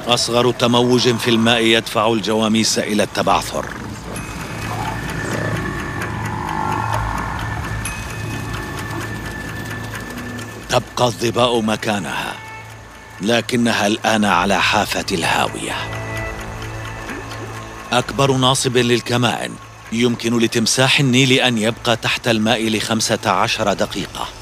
أصغر تموج في الماء يدفع الجواميس إلى التبعثر. تبقى الظباء مكانها، لكنها الآن على حافة الهاوية. أكبر ناصب للكمائن يمكن لتمساح النيل أن يبقى تحت الماء ل15 دقيقة.